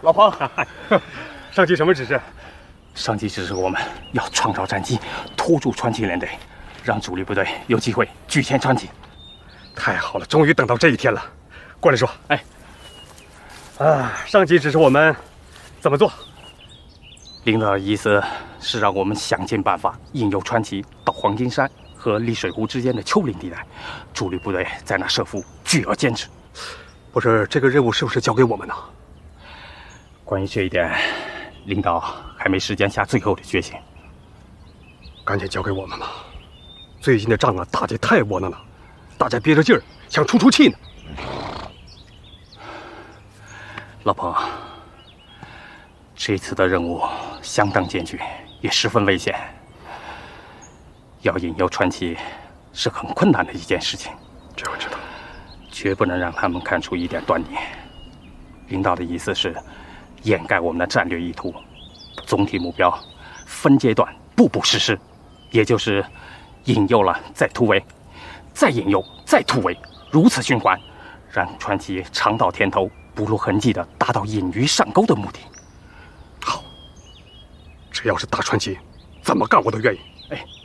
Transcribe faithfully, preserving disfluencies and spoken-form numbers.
老彭，上级什么指示？ 上级指示我们要创造战机，拖住传奇连队，让主力部队有机会拒歼传奇。 太好了，终于等到这一天了。过来说， 哎， 啊，上级指示我们怎么做？ 领导的意思是让我们想尽办法引诱传奇到黄金山和丽水湖之间的丘陵地带，主力部队在那设伏，拒而歼之。 不是，这个任务是不是交给我们呢？ 关于这一点，领导还没时间下最后的决心。 赶紧交给我们吧。最近的仗啊，打得太窝囊了，大家憋着劲儿，想出出气呢。 老彭，这次的任务相当艰巨，也十分危险。要引诱传奇是很困难的一件事情。 这我知道， 绝不能让他们看出一点端倪。领导的意思是掩盖我们的战略意图，总体目标分阶段步步实施，也就是引诱了再突围，再引诱再突围，如此循环，让传奇尝到甜头，不露痕迹的达到引鱼上钩的目的。 好，只要是大传奇，怎么干我都愿意。 哎。